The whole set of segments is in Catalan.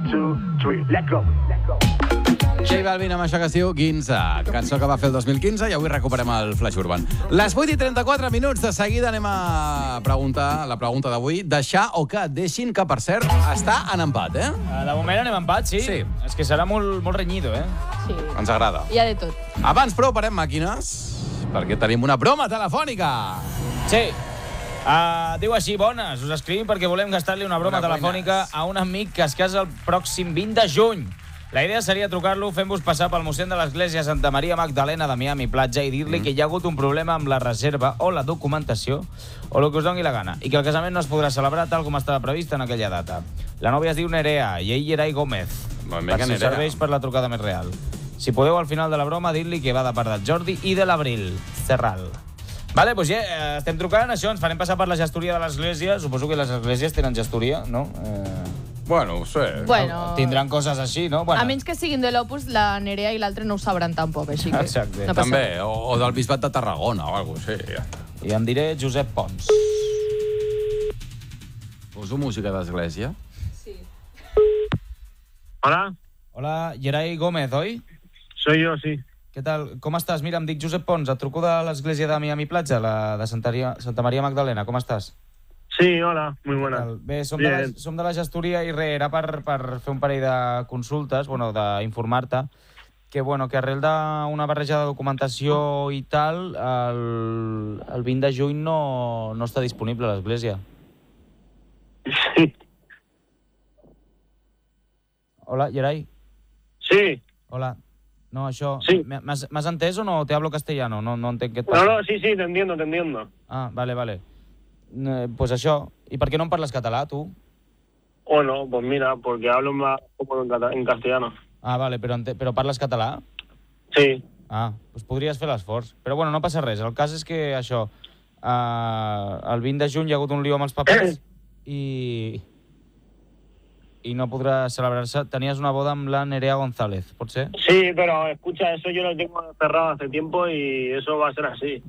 2, 3, let's go. J Balvin amb això que es diu Ginza, cançó que va fer el 2015 i avui recuperem el Flash Urban. Les 8:34 minuts, de seguida anem a preguntar la pregunta d'avui. Deixar o que et deixin, que per cert està en empat, eh? De moment anem empat, sí. Sí. És que serà molt renyido, eh? Sí. Ens agrada. Hi ha de tot. Abans, però, parem màquines, perquè tenim una broma telefònica. Sí. Diu així, bones, us escrivim perquè volem gastar-li una broma telefònica a un amic que es casa el pròxim 20 de juny. La idea seria trucar-lo fent-vos passar pel mossèn de l'església Santa Maria Magdalena de Miami Platja i dir-li que hi ha hagut un problema amb la reserva o la documentació o el que us doni la gana i que el casament no es podrà celebrar tal com estava previst en aquella data. La nòvia es diu Nerea i ell Gerai Gómez. Per si serveix per la trucada més real. Si podeu, al final de la broma, dir-li que va de part del Jordi i de l'Abril Serral. Vale, doncs ja estem trucant, això, ens farem passar per la gestoria de l'església. Suposo que les esglésies tenen gestoria, no? Bueno, sí. Bueno, tindran coses així, no? Bueno. a menys que siguin de l'Opus, la Nerea i l'altre no ho sabran tampoc, així que... Exacte. No passa També, res. o del Bisbat de Tarragona o alguna cosa així. I em diré Josep Pons. Poso música d'església? Hola, Hola, Gerai Gómez, oi? soy yo, sí. Què tal? Com estàs? Mira, em dic Josep Pons, et truco de l'església de Miami Platja, la de Santa Maria Magdalena. Com estàs? Sí, hola, muy buena. Bé, som Bien. de la gestoria i res, era per fer un parell de consultes, bueno, d'informar-te, que, bueno, que arrel d'una barreja de documentació i tal, el 20 de juny no està disponible a l'església. Sí. Hola, Gerai? Sí. Hola. No, això... Sí. ¿M'has entès o no? Te hablo castellano, no entenc què et No, passa. no, sí, te entiendo, te entiendo. Ah, vale. Pues això. I per què no en parles català, tu? O no, pues mira, porque hablo más como en castellano. Ah, vale, però parles català? Sí. Ah, doncs podries fer l'esforç. Però bueno, no passa res. El cas és que això... el 20 de juny hi ha hagut un lío amb els papers i no podrà celebrar-se. Tenies una boda amb la Nerea González, pot ser? Sí, pero escucha, eso yo lo tengo cerrado hace tiempo y eso va a ser así.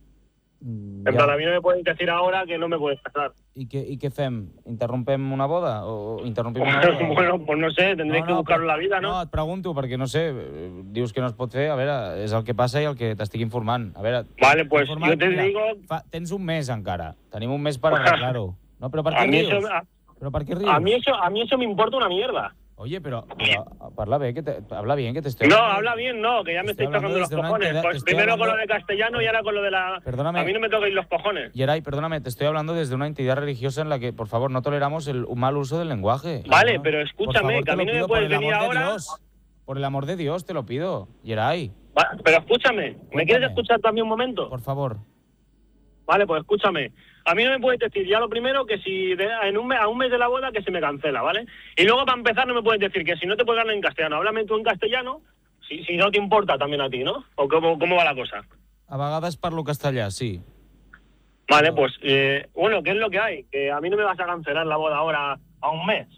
En plan, a mí no me pueden decir ahora que no me puedes casar. I què fem? Interrompem una boda? O interrompim una boda? Bueno, pues no sé, tendréis que buscarlo en la vida, ¿no? No, et pregunto, perquè no sé, dius que no es pot fer, a veure, és el que passa i el que t'estic informant. A veure, Vale, pues informant, yo te mira, digo... tens un mes encara, tenim un mes per arreglar-ho. No, però per què A mí rius? eso, Però per què rius? a mí eso me importa una mierda. Oye, pero habla bien, habla bien, que te estoy... No, habla bien, no, que ya me estáis tocando los cojones. Pues primero con lo de castellano y ahora con lo de la... Perdóname. A mí no me toquéis los cojones. Gerai, perdóname, te estoy hablando desde una entidad religiosa en la que, por favor, no toleramos un mal uso del lenguaje. Vale, ¿no? pero escúchame, Por favor, que a mí no te lo me pido, puedes por el venir amor de ahora... Dios. Por el amor de Dios, te lo pido, Gerai. Pero escúchame, ¿me Cuéntame. quieres escuchar también un momento? Por favor. Vale, pues escúchame. A mí no me puedes decir ya lo primero que si a un mes de la boda que se me cancela, ¿vale? Y luego para empezar no me puedes decir que si no te puedes hablar en castellano, háblame tú en castellano, si no te importa también a ti, ¿no? ¿O cómo va la cosa? A vegades parlo castellà, sí. Vale, pues, bueno, ¿qué es lo que hay? Que a mí no me vas a cancelar la boda ahora a un mes.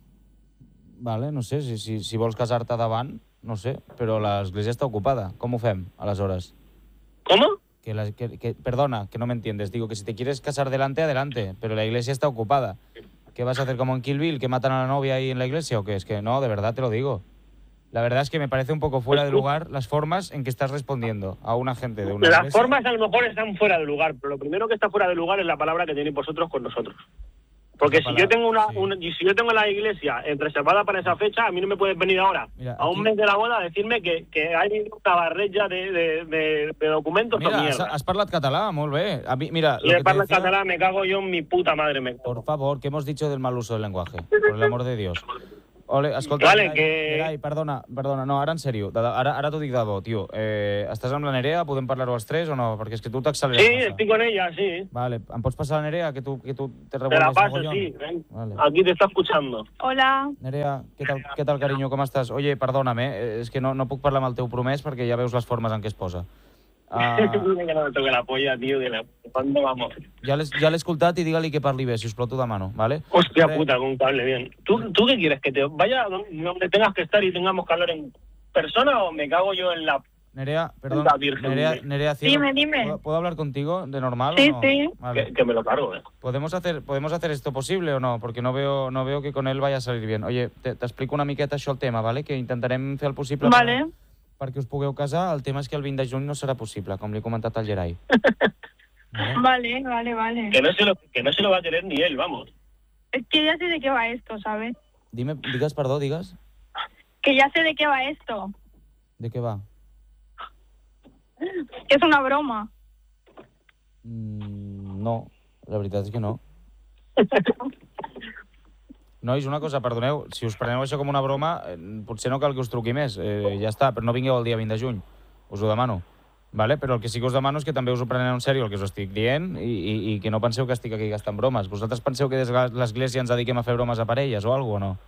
Vale, no sé, si vols casar-te davant, no sé, però l'església està ocupada. Com ho fem, aleshores? ¿Cómo? Perdona, que no me entiendes. Digo que si te quieres casar delante, adelante, pero la iglesia está ocupada. ¿Qué vas a hacer como en Kill Bill, que matan a la novia ahí en la iglesia o qué? Es que no, de verdad te lo digo. La verdad es que me parece un poco fuera de lugar las formas en que estás respondiendo a una gente de una iglesia. Las formas a lo mejor están fuera de lugar, pero lo primero que está fuera de lugar es la palabra que tenéis vosotros con nosotros. Porque si yo tengo si yo tengo la iglesia reservada para esa fecha, a mí no me puedes venir ahora, Mira, a un mes de la boda, a decirme que hay una barreja de documentos o Mira, mierda. has parlat català, molt bé. A mí, mira, Si le parlas catalán, me cago yo en mi puta madre. Por favor, ¿qué hemos dicho del mal uso del lenguaje? Por el amor de Dios. Ole, escolta, Vale, Gerai, perdona, no, ara en sèrio, ara t'ho dic de bo, tio. Estàs amb la Nerea? Podem parlar-ho els tres o no? Perquè és que tu t'acceleres Sí, massa. estoy con ella, sí. Vale, ¿em pots passar la Nerea? Que tú te Te revuelves la paso, mogollón. sí. Ven. Vale. Aquí te está escuchando. Hola. Nerea, què tal, carinyo, com estàs? Oye, perdóname, és que no puc parlar amb el teu promès perquè ja veus les formes en què es posa. Dile que no me toque la polla, tío. ¿Cuándo vamos? Ja l'he escoltat i digue-li que parli bé, si us plau, t'ho demano, ¿vale? Hostia puta, con un cable bien. ¿Tú qué quieres? ¿Que te vaya donde tengas que estar y tengamos que hablar en persona o me cago yo en la Nerea, perdón. La Virgen. Nerea, cielo, Dime. ¿Puedo hablar contigo de normal Sí, o no? sí. Vale. Que me lo cargo, ¿Podemos hacer esto posible o no? Porque no veo que con él vaya a salir bien. Oye, t'explico una miqueta això el tema, ¿vale? Que intentarem fer el possible Vale. perquè us pugueu casar. El tema és que el 20 de juny no serà possible, com li he comentat al Gerai. Vale. Que no se lo va a querer ni él, vamos. Es que ya sé de qué va esto, ¿sabes? Digues. Que ya sé de qué va esto. De què va? Que es una broma. No, la veritat és que no. Nois, una cosa, perdoneu, si us preneu això com una broma, potser no cal que us truqui més, ja està, però no vingueu el dia 20 de juny, us ho demano. Vale? Però el que sí que us demano és que també us ho preneu en sèrio el que us estic dient i que no penseu que estic aquí gastant bromes. Vosaltres penseu que des de l'església ens dediquem a fer bromes a parelles o alguna cosa o no?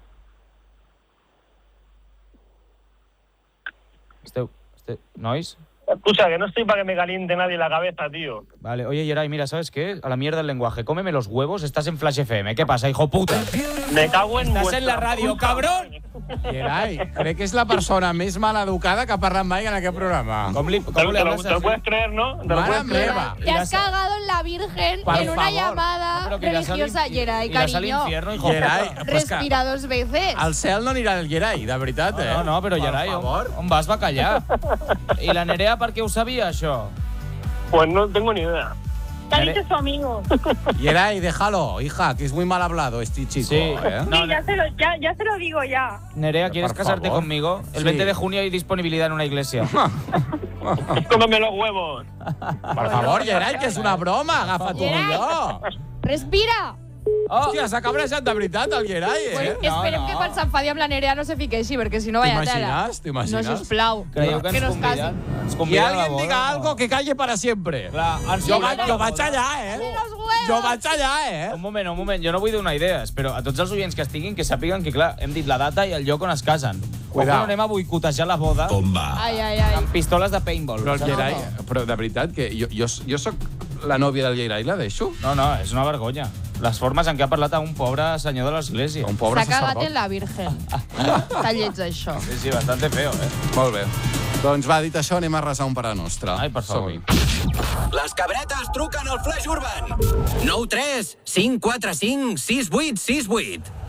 ¿Nois? Escucha, que no estoy para que me caliente nadie la cabeza, tío. Vale, oye, Gerai, mira, ¿sabes qué? A la mierda el lenguaje. Cómeme los huevos, estás en Flash FM. ¿Qué pasa, hijo puta? Me cago en Estàs en la ràdio, cabrón! Gerai, crec que és la persona més maleducada que ha parlat mai en aquest programa. Com li Te hablas lo puedes creer, ¿no? Te lo Mare puedes creer. meva. Te has cagado en la Virgen Por en una favor. llamada No, pero que irás al religiosa. Gerai, irás al cariño. infierno, hijo Gerai, puta. pues que Respira 2 veces. al cel no anirà el Gerai, de veritat, eh? No, però Gerai, on vas, bacallà? I la Nerea per què ho sabia, això? Pues no tengo ni idea. ¿Qué ha dicho su amigo? Gerai, déjalo, hija, que es muy mal hablado este chico, Sí. ¿eh? No, Sí, ya se lo digo ya. Nerea, ¿quieres Por casarte favor. conmigo? El Sí. 20 de junio hay disponibilidad en una iglesia. Cómeme los huevos. Per favor, Gerai, que és una broma, agafa't un Gerai. millor. Respira. Oh! Hòstia, s'ha cabrejat de veritat el Gerai, Pues eh? esperem que quan s'enfadi amb la Nerea no se fique així, perquè si no vaya tela. T'imagines? No, sisplau. Creieu que ens nos conviden? casin. Ens Que conviden a la alguien boda? diga algo que calle para siempre. Clar, ens Jo conviden a la vaig boda. allà, eh? Los huevos. Jo vaig allà, eh? Un moment, jo no vull donar idees, però a tots els oients que estiguin, que sàpiguen que, clar, hem dit la data i el lloc on es casen. Cuidao. O anem a boicotejar la boda Ai. amb pistoles de paintball. Però el saps? Gerai, però de veritat que jo sóc la nòvia del Gerai, la deixo? No, és una vergonya. Les formes en què ha parlat a un pobre senyor de l'església. Un pobre S'ha cagat sacerdot. en la Virgen. Està lleig, això. Sí, bastante feo, eh? Molt bé. Doncs va, dit això, anem a resar un Pare Nostre. Ai, per favor. Som-hi. Les cabretes truquen al Flash Urban. 9 3 5 4 5 6 8 6 8.